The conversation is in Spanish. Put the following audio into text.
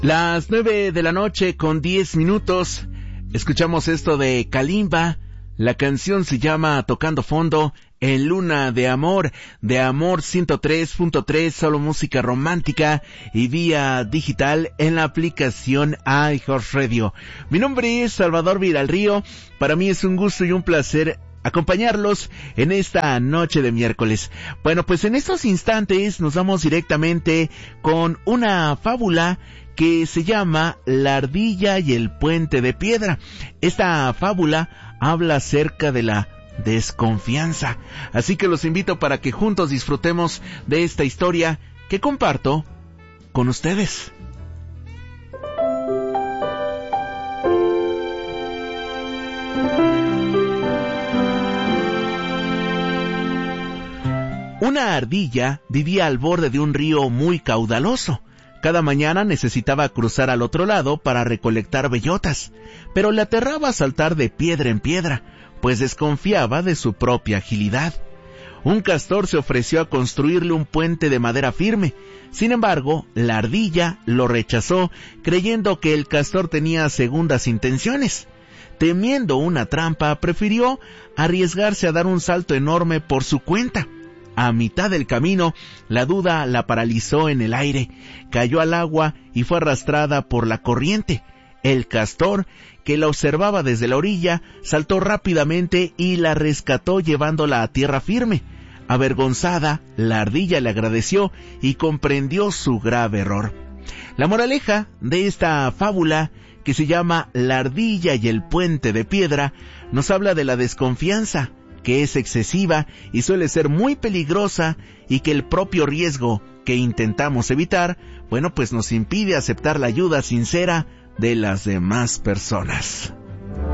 Las 9:10 p.m. Escuchamos esto de Kalimba. La canción se llama Tocando Fondo en Luna de Amor 103.3, solo música romántica y vía digital en la aplicación iHeartRadio. Mi nombre es Salvador Villarrío. Para mí es un gusto y un placer acompañarlos en esta noche de miércoles. Bueno, pues en estos instantes nos vamos directamente con una fábula que se llama La ardilla y el puente de piedra. Esta fábula habla acerca de la desconfianza. Así que los invito para que juntos disfrutemos de esta historia que comparto con ustedes. Una ardilla vivía al borde de un río muy caudaloso. Cada mañana necesitaba cruzar al otro lado para recolectar bellotas, pero le aterraba saltar de piedra en piedra, pues desconfiaba de su propia agilidad. Un castor se ofreció a construirle un puente de madera firme. Sin embargo, la ardilla lo rechazó, creyendo que el castor tenía segundas intenciones. Temiendo una trampa, prefirió arriesgarse a dar un salto enorme por su cuenta. A mitad del camino, la duda la paralizó en el aire, cayó al agua y fue arrastrada por la corriente. El castor, que la observaba desde la orilla, saltó rápidamente y la rescató llevándola a tierra firme. Avergonzada, la ardilla le agradeció y comprendió su grave error. La moraleja de esta fábula, que se llama La ardilla y el puente de piedra, nos habla de la desconfianza, que es excesiva y suele ser muy peligrosa, y que el propio riesgo que intentamos evitar, bueno, pues nos impide aceptar la ayuda sincera de las demás personas.